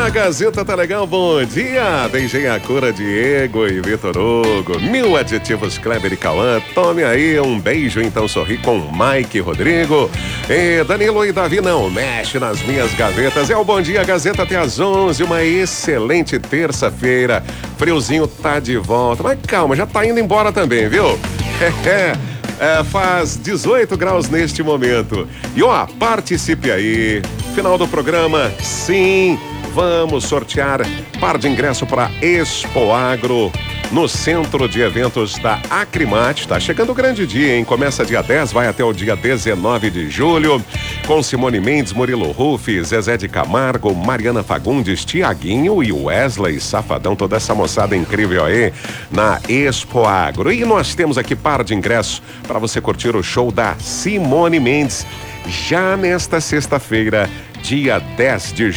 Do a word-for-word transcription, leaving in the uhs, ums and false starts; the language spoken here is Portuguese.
A Gazeta tá legal, bom dia. Beijei a cura Diego e Vitor Hugo. Mil adjetivos Kleber e Cauã. Tome aí um beijo, então sorri com Mike e Rodrigo. E Danilo e Davi não mexe nas minhas gavetas. É o Bom Dia Gazeta até às onze. Uma excelente terça-feira. Friozinho tá de volta. Mas calma, já tá indo embora também, viu? É, é, faz dezoito graus neste momento. E ó, participe aí. Final do programa, sim. Vamos sortear par de ingresso para Expo Agro no Centro de Eventos da Acrimate. Tá chegando o grande dia, hein? Começa dia dez, vai até o dia dezenove de julho, com Simone Mendes, Murilo Ruff, Zezé de Camargo, Mariana Fagundes, Tiaguinho e Wesley Safadão, toda essa moçada incrível aí na Expo Agro. E nós temos aqui par de ingressos para você curtir o show da Simone Mendes já nesta sexta-feira, dia dez de